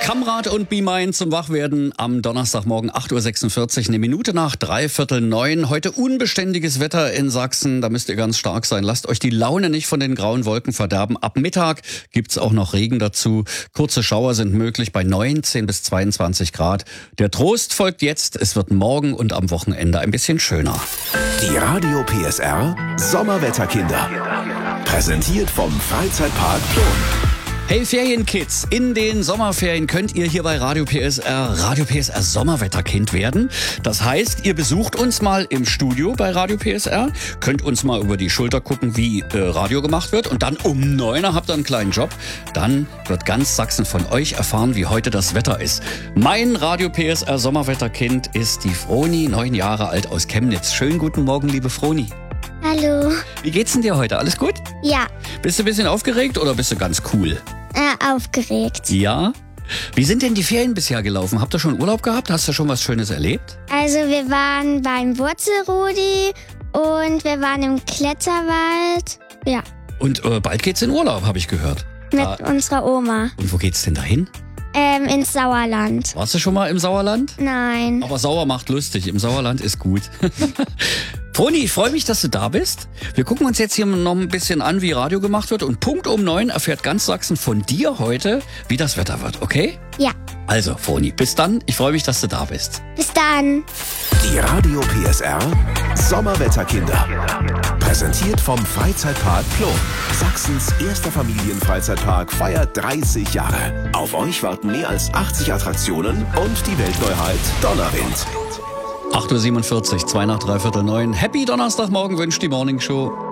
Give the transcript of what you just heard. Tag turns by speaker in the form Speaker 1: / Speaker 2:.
Speaker 1: Kamrat und Be Mine zum Wachwerden am Donnerstagmorgen 8.46 Uhr, eine Minute nach 8:45. Heute unbeständiges Wetter in Sachsen, da müsst ihr ganz stark sein. Lasst euch die Laune nicht von den grauen Wolken verderben. Ab Mittag gibt's auch noch Regen dazu. Kurze Schauer sind möglich bei 19 bis 22 Grad. Der Trost folgt jetzt, es wird morgen und am Wochenende ein bisschen schöner.
Speaker 2: Die Radio PSR Sommerwetterkinder. Präsentiert vom Freizeitpark Plon.
Speaker 1: Hey Ferienkids, in den Sommerferien könnt ihr hier bei Radio PSR Sommerwetterkind werden. Das heißt, ihr besucht uns mal im Studio bei Radio PSR, könnt uns mal über die Schulter gucken, wie Radio gemacht wird, und dann um 9 Uhr habt ihr einen kleinen Job. Dann wird ganz Sachsen von euch erfahren, wie heute das Wetter ist. Mein Radio PSR Sommerwetterkind ist die Froni, 9 Jahre alt aus Chemnitz. Schönen guten Morgen, liebe Froni.
Speaker 3: Hallo.
Speaker 1: Wie geht's denn dir heute? Alles gut?
Speaker 3: Ja,
Speaker 1: Bist du ein bisschen aufgeregt oder bist du ganz cool?
Speaker 3: aufgeregt.
Speaker 1: Ja? Wie sind denn die Ferien bisher gelaufen? Habt ihr schon Urlaub gehabt? Hast du schon was Schönes erlebt?
Speaker 3: Also wir waren beim Wurzelrudi und wir waren im Kletterwald. Ja,
Speaker 1: Und bald geht's in Urlaub, habe ich gehört.
Speaker 3: mit unserer Oma.
Speaker 1: Und wo geht's denn dahin?
Speaker 3: Ins Sauerland.
Speaker 1: Warst du schon mal im Sauerland?
Speaker 3: Nein.
Speaker 1: Aber Sauer macht lustig. Im Sauerland ist gut. Froni, ich freue mich, dass du da bist. Wir gucken uns jetzt hier noch ein bisschen an, wie Radio gemacht wird. Und Punkt um 9 erfährt ganz Sachsen von dir heute, wie das Wetter wird, okay?
Speaker 3: Ja,
Speaker 1: Also, Froni, bis dann. Ich freue mich, dass du da bist.
Speaker 3: bis dann.
Speaker 2: Die Radio PSR Sommerwetterkinder. Präsentiert vom Freizeitpark Plon. Sachsens erster Familienfreizeitpark feiert 30 Jahre. Auf euch warten mehr als 80 Attraktionen und die Weltneuheit Donnerwind.
Speaker 1: 8.47 Uhr, 8:45, 9:02. Happy Donnerstagmorgen wünscht die Morning Show.